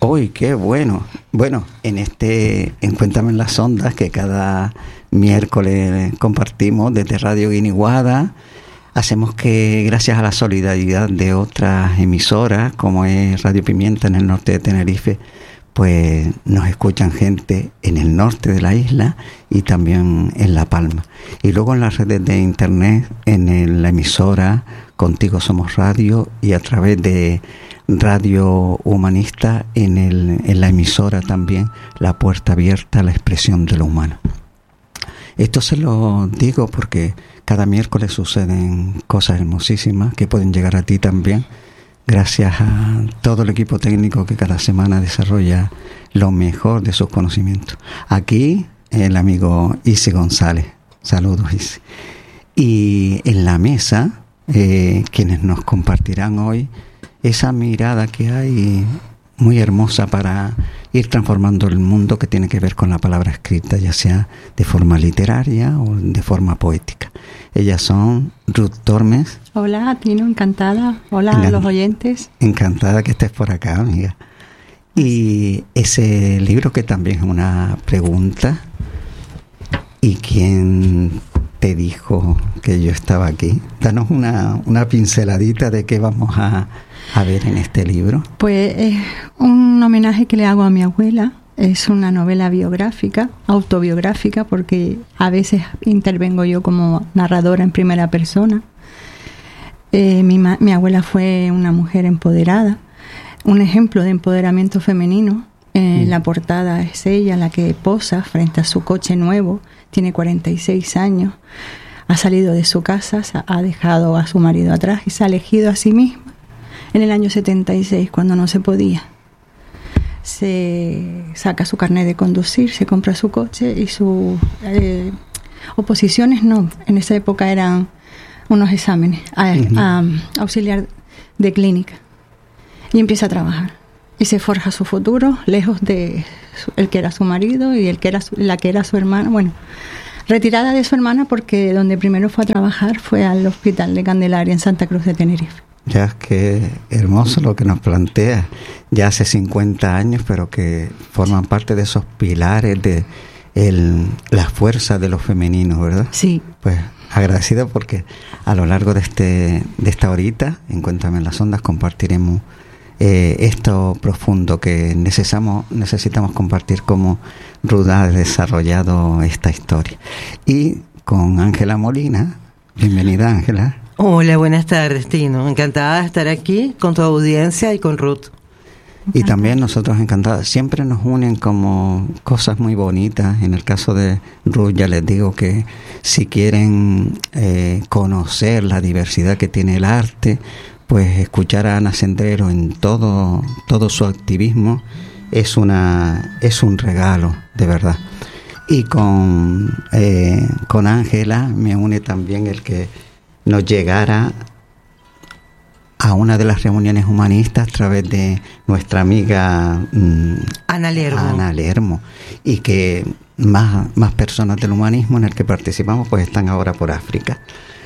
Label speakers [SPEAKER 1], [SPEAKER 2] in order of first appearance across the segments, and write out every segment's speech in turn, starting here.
[SPEAKER 1] Uy, qué bueno. Bueno, en Cuéntame en las Ondas, que cada miércoles compartimos desde Radio Guiniguada, hacemos que, gracias a la solidaridad de otras emisoras, como es Radio Pimienta en el norte de Tenerife, pues nos escuchan gente en el norte de la isla y también en La Palma. Y luego en las redes de internet, la emisora Contigo Somos Radio, y a través de Radio Humanista en la emisora también La Puerta Abierta a la Expresión de lo Humano. Esto se lo digo porque cada miércoles suceden cosas hermosísimas que pueden llegar a ti también, gracias a todo el equipo técnico que cada semana desarrolla lo mejor de sus conocimientos. Aquí el amigo Isi González. Saludos, Isi. Y en la mesa, quienes nos compartirán hoy esa mirada que hay muy hermosa para ir transformando el mundo, que tiene que ver con la palabra escrita, ya sea de forma literaria o de forma poética. Ellas son Ruth Tormes.
[SPEAKER 2] Hola, Tino, encantada. Hola a los oyentes.
[SPEAKER 1] Encantada que estés por acá, amiga. Y ese libro que también es una pregunta. ¿Y quién te dijo que yo estaba aquí? Danos una pinceladita de qué vamos a ver en este libro.
[SPEAKER 2] Pues es un homenaje que le hago a mi abuela. Es una novela biográfica, autobiográfica, porque a veces intervengo yo como narradora en primera persona. Mi abuela fue una mujer empoderada, un ejemplo de empoderamiento femenino. La portada es ella la que posa frente a su coche nuevo. Tiene 46 años, ha salido de su casa, ha dejado a su marido atrás y se ha elegido a sí misma. En el año 76, cuando no se podía, se saca su carnet de conducir, se compra su coche y sus oposiciones no. En esa época eran unos exámenes auxiliar de clínica. Y empieza a trabajar. Y se forja su futuro lejos de el que era su marido y la que era su hermana. Bueno, retirada de su hermana, porque donde primero fue a trabajar fue al Hospital de Candelaria en Santa Cruz de Tenerife.
[SPEAKER 1] Ya, es que hermoso lo que nos plantea, ya hace 50 años, pero que forman parte de esos pilares de la fuerza de lo femenino, ¿verdad?
[SPEAKER 2] Sí. Pues
[SPEAKER 1] agradecido porque a lo largo de esta horita, en Cuéntame en las Ondas, compartiremos esto profundo que necesitamos compartir, como Ruth ha desarrollado esta historia. Y con Ángela Molina. Bienvenida, Ángela.
[SPEAKER 3] Hola, buenas tardes, Tino. Encantada de estar aquí con tu audiencia y con Ruth.
[SPEAKER 1] Y también nosotros encantados. Siempre nos unen como cosas muy bonitas. En el caso de Ruth, ya les digo que si quieren conocer la diversidad que tiene el arte, pues escuchar a Ana Sendrero en todo su activismo es un regalo, de verdad. Y con Ángela me une también el que nos llegara a una de las reuniones humanistas a través de nuestra amiga
[SPEAKER 3] Ana
[SPEAKER 1] Lermo, y que más personas del humanismo en el que participamos pues están ahora por África.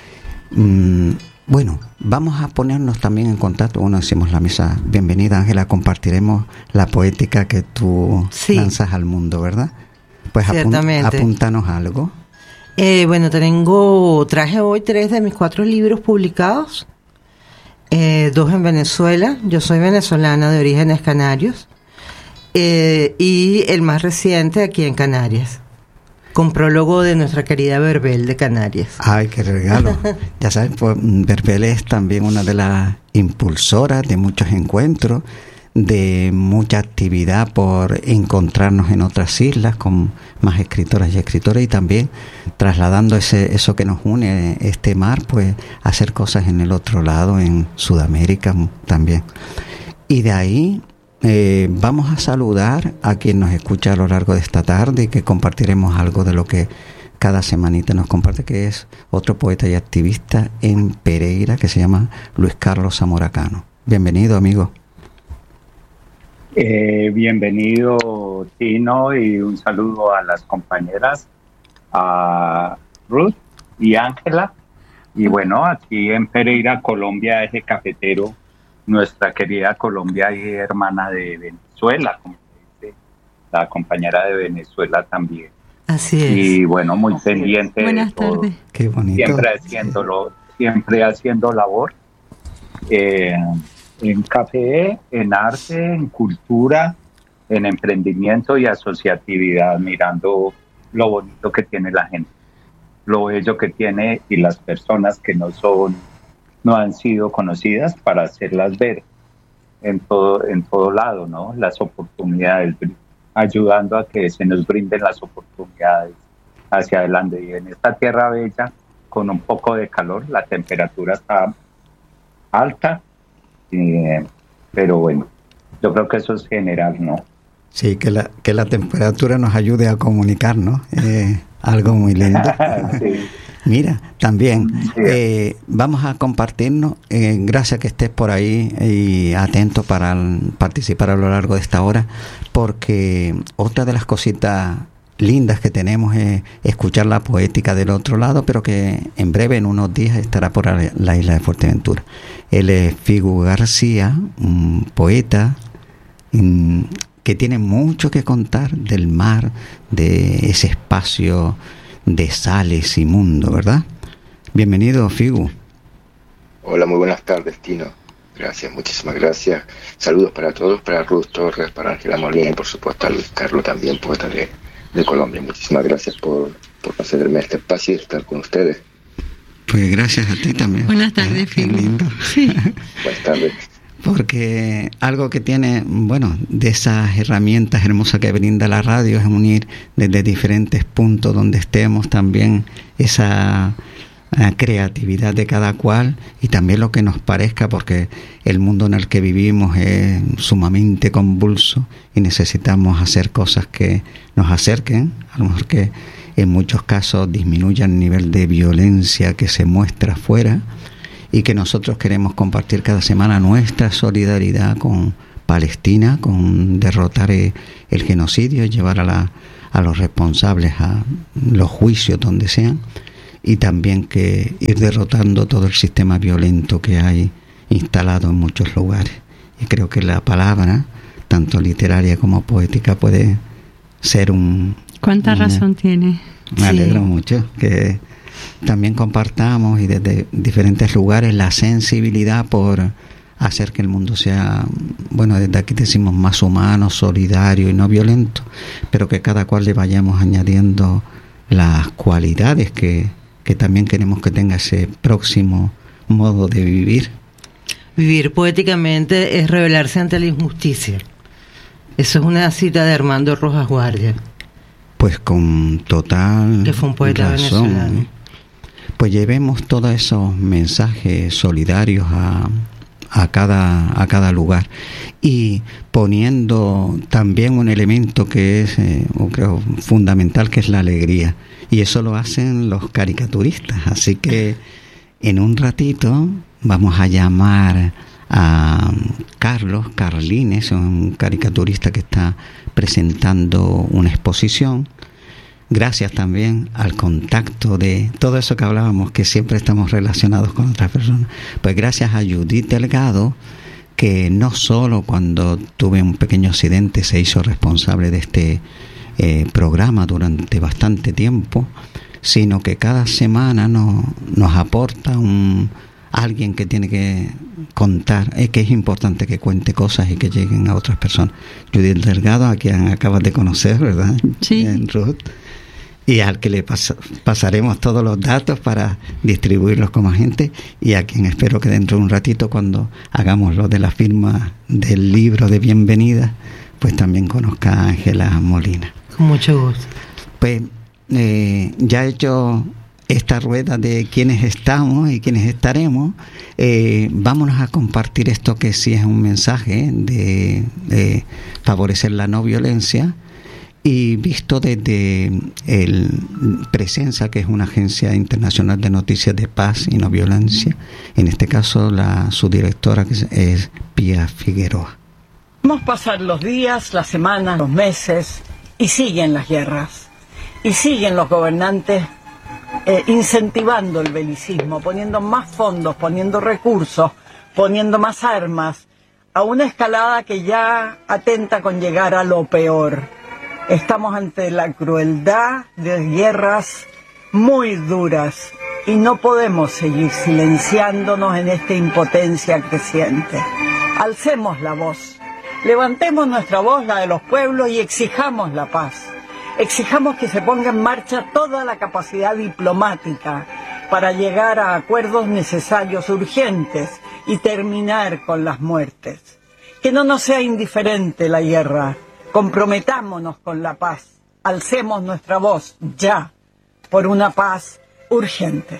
[SPEAKER 1] Bueno, vamos a ponernos también en contacto. Bueno, hicimos la misa. Bienvenida, Ángela. Compartiremos la poética que tú lanzas al mundo, ¿verdad? Pues apúntanos algo.
[SPEAKER 3] Bueno, traje hoy 3 de mis 4 libros publicados. 2 en Venezuela. Yo soy venezolana de orígenes canarios. Y el más reciente aquí en Canarias, con prólogo de nuestra querida Verbel de Canarias.
[SPEAKER 1] ¡Ay, qué regalo! Ya saben, pues, Verbel es también una de las impulsoras de muchos encuentros, de mucha actividad por encontrarnos en otras islas con más escritoras y escritores, y también trasladando eso que nos une, este mar, pues hacer cosas en el otro lado, en Sudamérica también. Y de ahí vamos a saludar a quien nos escucha a lo largo de esta tarde, y que compartiremos algo de lo que cada semanita nos comparte, que es otro poeta y activista en Pereira, que se llama Luis Carlos Zamora Cano. Bienvenido, amigo.
[SPEAKER 4] Bienvenido, Tino, y un saludo a las compañeras, a Ruth y Ángela. Y bueno, aquí en Pereira, Colombia, eje cafetero, nuestra querida Colombia y hermana de Venezuela, como dice la compañera de Venezuela también.
[SPEAKER 3] Así es.
[SPEAKER 4] Y bueno, muy pendiente.
[SPEAKER 2] Buenas tardes.
[SPEAKER 1] Qué bonito.
[SPEAKER 4] Siempre haciendo labor en café, en arte, en cultura, en emprendimiento y asociatividad, mirando lo bonito que tiene la gente, lo bello que tiene y las personas que no han sido conocidas para hacerlas ver en todo lado, ¿no? Las oportunidades, ayudando a que se nos brinden las oportunidades hacia adelante. Y en esta tierra bella, con un poco de calor, la temperatura está alta, pero bueno, yo creo que eso es general, ¿no?
[SPEAKER 1] Sí, que la temperatura nos ayude a comunicarnos, algo muy lindo.
[SPEAKER 4] Sí.
[SPEAKER 1] Mira, también vamos a compartirnos, gracias que estés por ahí y atento para participar a lo largo de esta hora, porque otra de las cositas lindas que tenemos es escuchar la poética del otro lado, pero que en breve, en unos días, estará por la isla de Fuerteventura. Él es Figu García, un poeta que tiene mucho que contar del mar, de ese espacio de sales y mundo, ¿verdad? Bienvenido, Figu.
[SPEAKER 5] Hola, muy buenas tardes, Tino. Gracias, muchísimas gracias. Saludos para todos, para Ruth Torres, para Ángela Molina y por supuesto a Luis Carlos también, poeta de Colombia. Muchísimas gracias por concederme este espacio y estar con ustedes.
[SPEAKER 1] Pues gracias a ti también.
[SPEAKER 2] Buenas tardes, Figu.
[SPEAKER 1] Qué lindo.
[SPEAKER 2] Sí.
[SPEAKER 5] Buenas tardes.
[SPEAKER 1] Porque algo que tiene, bueno, de esas herramientas hermosas que brinda la radio es unir desde diferentes puntos donde estemos también esa creatividad de cada cual y también lo que nos parezca, porque el mundo en el que vivimos es sumamente convulso y necesitamos hacer cosas que nos acerquen, a lo mejor que en muchos casos disminuyan el nivel de violencia que se muestra afuera, y que nosotros queremos compartir cada semana nuestra solidaridad con Palestina, con derrotar el genocidio, llevar a los responsables a los juicios donde sean, y también que ir derrotando todo el sistema violento que hay instalado en muchos lugares. Y creo que la palabra, tanto literaria como poética, puede ser
[SPEAKER 2] ¿Cuánta razón tiene?
[SPEAKER 1] Me alegro mucho que también compartamos y desde diferentes lugares la sensibilidad por hacer que el mundo sea, bueno, desde aquí decimos más humano, solidario y no violento, pero que cada cual le vayamos añadiendo las cualidades que también queremos que tenga ese próximo modo de vivir. Vivir poéticamente es rebelarse ante la injusticia. Eso es una cita de Armando Rojas Guardia. Pues con total que fue un poeta razón, venezolano. Pues llevemos todos esos mensajes solidarios a cada lugar, y poniendo también un elemento que es creo fundamental, que es la alegría, y eso lo hacen los caricaturistas. Así que en un ratito vamos a llamar a Carlos Carlines, un caricaturista que está presentando una exposición. Gracias también al contacto de todo eso que hablábamos, que siempre estamos relacionados con otras personas. Pues gracias a Judith Delgado, que no solo cuando tuve un pequeño accidente se hizo responsable de este programa durante bastante tiempo, sino que cada semana nos aporta alguien que tiene que contar, que es importante que cuente cosas y que lleguen a otras personas. Judith Delgado, a quien acabas de conocer, ¿verdad? Sí. Ruth. Y al que le pasaremos todos los datos para distribuirlos como gente, y a quien espero que dentro de un ratito, cuando hagamos lo de la firma del libro de bienvenida, pues también conozca a Ángela Molina. Con mucho gusto. Pues ya he hecho esta rueda de quienes estamos y quienes estaremos, vámonos a compartir esto, que sí es un mensaje de favorecer la no violencia, y visto desde el Presensa, que es una agencia internacional de noticias de paz y no violencia. En este caso su directora, que es Pía Figueroa.
[SPEAKER 6] Vamos a pasar los días, las semanas, los meses, y siguen las guerras, y siguen los gobernantes incentivando el belicismo, poniendo más fondos, poniendo recursos poniendo más armas a una escalada que ya atenta con llegar a lo peor. Estamos ante la crueldad de guerras muy duras y no podemos seguir silenciándonos en esta impotencia creciente. Alcemos la voz, levantemos nuestra voz, la de los pueblos, y exijamos la paz. Exijamos que se ponga en marcha toda la capacidad diplomática para llegar a acuerdos necesarios, urgentes, y terminar con las muertes. Que no nos sea indiferente la guerra. Comprometámonos con la paz. Alcemos nuestra voz ya por una paz urgente.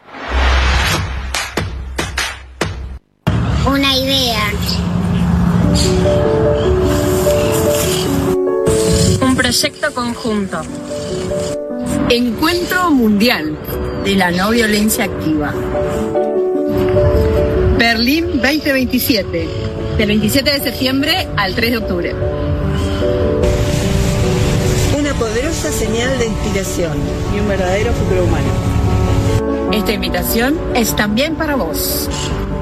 [SPEAKER 7] Una idea.
[SPEAKER 8] Un proyecto conjunto.
[SPEAKER 9] Encuentro Mundial de la No Violencia Activa. Berlín 2027, del 27 de septiembre al 3 de octubre.
[SPEAKER 10] Una poderosa señal de inspiración y un verdadero futuro humano.
[SPEAKER 9] Esta invitación es también para vos.